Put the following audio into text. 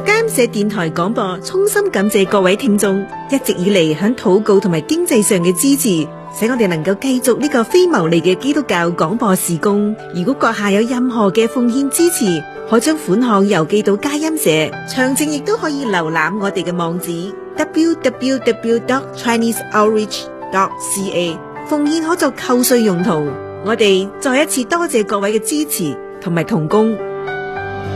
佳音社電台廣播衷心感謝各位聽眾一直以嚟響禱告同埋經濟上嘅支持，使我哋能夠繼續呢個非牟利嘅基督教廣播事工。如果閣下有任何嘅奉獻支持，可將款項郵寄到佳音社，詳情亦都可以瀏覽我哋嘅網址 www.chineseoutreach.ca。奉獻可作扣稅用途。我哋再一次多謝各位嘅支持同埋同工。